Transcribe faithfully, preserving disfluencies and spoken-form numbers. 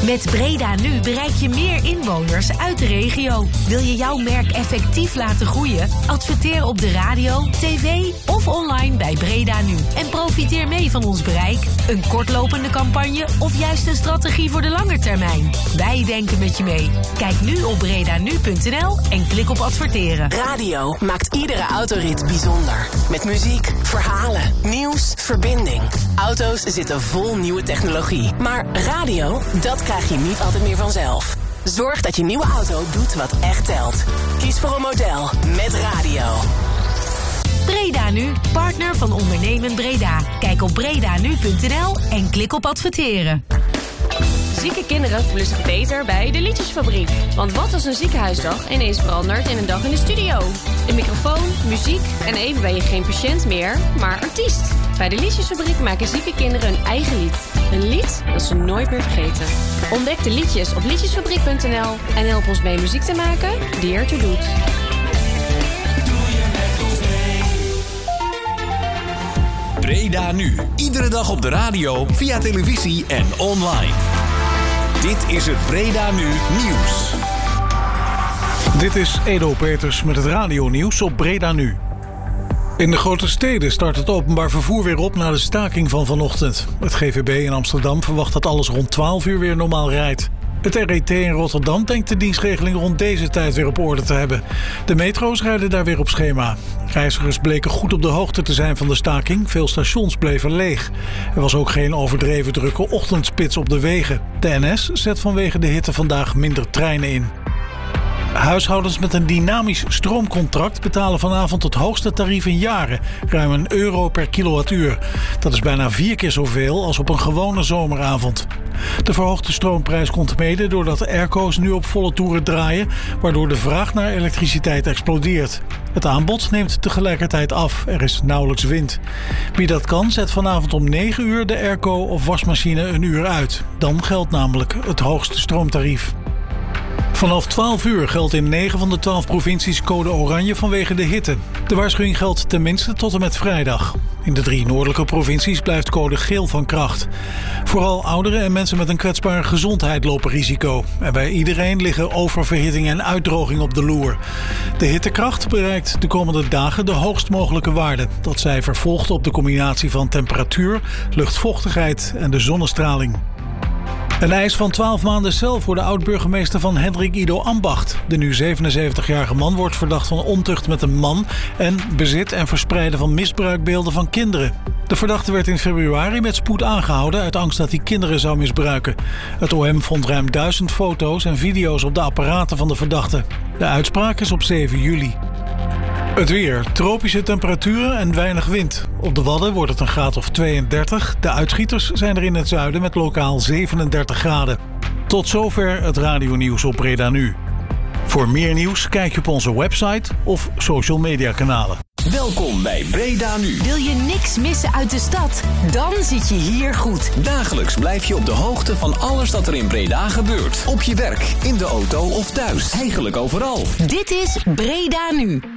Met Breda Nu bereik je meer inwoners uit de regio. Wil je jouw merk effectief laten groeien? Adverteer op de radio, tv of online bij Breda Nu. En profiteer mee van ons bereik. Een kortlopende campagne of juist een strategie voor de lange termijn. Wij denken met je mee. Kijk nu op bredanu punt n l en klik op adverteren. Radio maakt iedere autorit bijzonder. Met muziek, verhalen, nieuws, verbinding. Auto's zitten vol nieuwe technologie. Maar radio, dat krijg je niet altijd meer vanzelf. Zorg dat je nieuwe auto doet wat echt telt. Kies voor een model met radio. Breda Nu, partner van Ondernemen Breda. Kijk op bredanu punt n l en klik op adverteren. Zieke kinderen voelen zich beter bij de Liedjesfabriek. Want wat als een ziekenhuisdag ineens verandert in een dag in de studio? Een microfoon, muziek en even ben je geen patiënt meer, maar artiest. Bij de Liedjesfabriek maken zieke kinderen hun eigen lied. Een lied dat ze nooit meer vergeten. Ontdek de liedjes op liedjesfabriek punt n l en help ons mee muziek te maken die ertoe doet. Breda Nu. Iedere dag op de radio, via televisie en online. Dit is het Breda Nu Nieuws. Dit is Edo Peters met het radionieuws op Breda Nu. In de grote steden start het openbaar vervoer weer op na de staking van vanochtend. Het G V B in Amsterdam verwacht dat alles rond twaalf uur weer normaal rijdt. Het R E T in Rotterdam denkt de dienstregeling rond deze tijd weer op orde te hebben. De metro's rijden daar weer op schema. Reizigers bleken goed op de hoogte te zijn van de staking. Veel stations bleven leeg. Er was ook geen overdreven drukke ochtendspits op de wegen. De N S zet vanwege de hitte vandaag minder treinen in. Huishoudens met een dynamisch stroomcontract betalen vanavond het hoogste tarief in jaren. Ruim een euro per kilowattuur. Dat is bijna vier keer zoveel als op een gewone zomeravond. De verhoogde stroomprijs komt mede doordat de airco's nu op volle toeren draaien, waardoor de vraag naar elektriciteit explodeert. Het aanbod neemt tegelijkertijd af. Er is nauwelijks wind. Wie dat kan, zet vanavond om negen uur de airco of wasmachine een uur uit. Dan geldt namelijk het hoogste stroomtarief. Vanaf twaalf uur geldt in negen van de twaalf provincies code oranje vanwege de hitte. De waarschuwing geldt tenminste tot en met vrijdag. In de drie noordelijke provincies blijft code geel van kracht. Vooral ouderen en mensen met een kwetsbare gezondheid lopen risico. En bij iedereen liggen oververhitting en uitdroging op de loer. De hittekracht bereikt de komende dagen de hoogst mogelijke waarde. Dat cijfer volgt op de combinatie van temperatuur, luchtvochtigheid en de zonnestraling. Een eis van twaalf maanden cel voor de oud-burgemeester van Hendrik Ido Ambacht. De nu zevenenzeventigjarige man wordt verdacht van ontucht met een man en bezit en verspreiden van misbruikbeelden van kinderen. De verdachte werd in februari met spoed aangehouden uit angst dat hij kinderen zou misbruiken. Het O M vond ruim duizend foto's en video's op de apparaten van de verdachte. De uitspraak is op zeven juli. Het weer. Tropische temperaturen en weinig wind. Op de Wadden wordt het een graad of tweeëndertig. De uitschieters zijn er in het zuiden met lokaal zevenendertig graden. Tot zover het radionieuws op Breda Nu. Voor meer nieuws kijk je op onze website of social media kanalen. Welkom bij Breda Nu. Wil je niks missen uit de stad? Dan zit je hier goed. Dagelijks blijf je op de hoogte van alles dat er in Breda gebeurt. Op je werk, in de auto of thuis. Eigenlijk overal. Dit is Breda Nu.